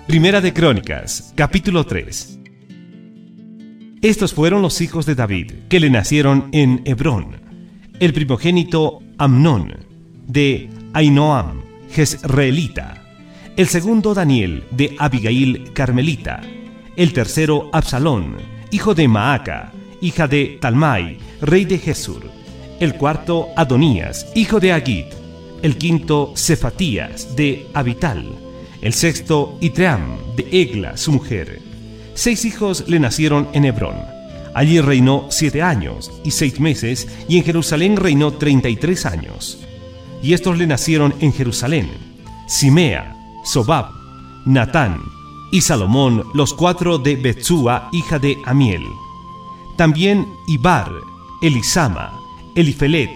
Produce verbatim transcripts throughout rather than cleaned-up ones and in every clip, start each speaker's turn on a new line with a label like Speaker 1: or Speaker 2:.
Speaker 1: Primera de Crónicas, capítulo tres. Estos fueron los hijos de David, que le nacieron en Hebrón. El primogénito Amnón, de Ahinoam, Jezreelita. El segundo Daniel, de Abigail, Carmelita. El tercero Absalón, hijo de Maaca, hija de Talmai, rey de Gesur. El cuarto Adonías, hijo de Agit. El quinto Cefatías, de Abital. El sexto Itream, de Egla, su mujer. Seis hijos le nacieron en Hebrón. Allí reinó siete años y seis meses, y en Jerusalén reinó treinta y tres años. Y estos le nacieron en Jerusalén: Simea, Sobab, Natán y Salomón, los cuatro de Betsúa, hija de Amiel. También Ibar, Elisama, Elifelet,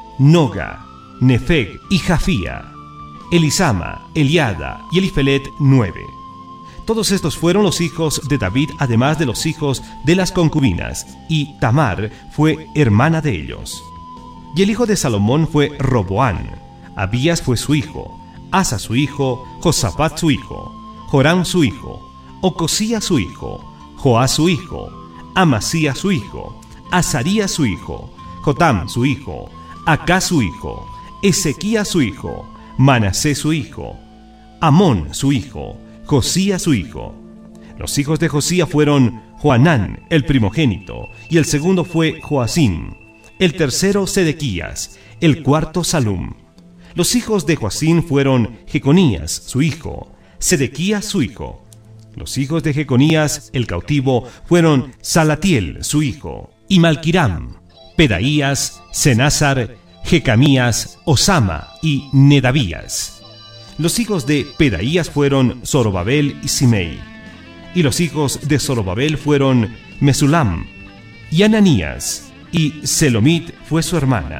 Speaker 1: Noga, Nefeg y Jafía. Elisama, Eliada y Elifelet, nueve. Todos estos fueron los hijos de David, además de los hijos de las concubinas, y Tamar fue hermana de ellos. Y el hijo de Salomón fue Roboán. Abías fue su hijo, Asa su hijo, Josafat su hijo, Joram su hijo, Ocosía su hijo, Joás su hijo, Amasías su hijo, Azarías su hijo, Jotam su hijo, Acaz su hijo, Ezequías su hijo, Manasés su hijo, Amón su hijo, Josías su hijo. Los hijos de Josías fueron Joanán, el primogénito, y el segundo fue Joacim, el tercero Sedequías, el cuarto Salum. Los hijos de Joacim fueron Jeconías su hijo, Sedequías su hijo. Los hijos de Jeconías, el cautivo, fueron Salatiel su hijo, y Malquiram, Pedaías, Senásar, Jecamías, Osama y Nedavías. Los hijos de Pedaías fueron Zorobabel y Simei. Y los hijos de Zorobabel fueron Mesulam y Ananías, y Selomit fue su hermana,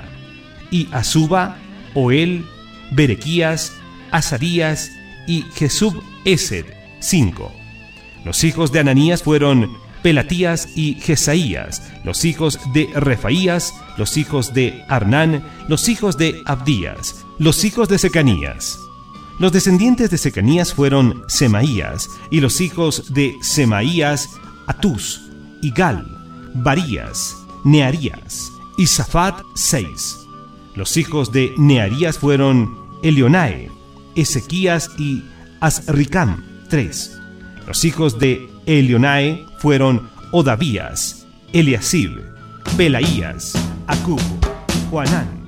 Speaker 1: y Azuba, Oel, Berequías, Azarías y Jesub Esed, cinco. Los hijos de Ananías fueron Pelatías y Jesaías, los hijos de Refaías, los hijos de Arnán, los hijos de Abdías, los hijos de Secanías. Los descendientes de Secanías fueron Semaías, y los hijos de Semaías, Atús, Igal, Barías, Nearías, y Safat, seis. Los hijos de Nearías fueron Elionae, Ezequías y Azricam, tres. Los hijos de Elionae fueron Odavías, Eliasib, Belaías, Acub, Joanán,